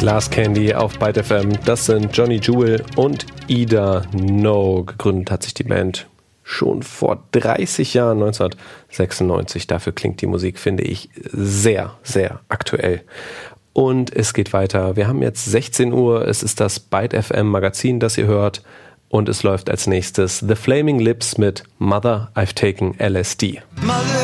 Glass Candy auf Byte FM. Das sind Johnny Jewel und Ida No. Gegründet hat sich die Band schon vor 30 Jahren, 1996. Dafür klingt die Musik, finde ich, sehr, sehr aktuell. Und es geht weiter. Wir haben jetzt 16 Uhr. Es ist das Byte FM Magazin, das ihr hört. Und es läuft als nächstes The Flaming Lips mit Mother, I've Taken LSD.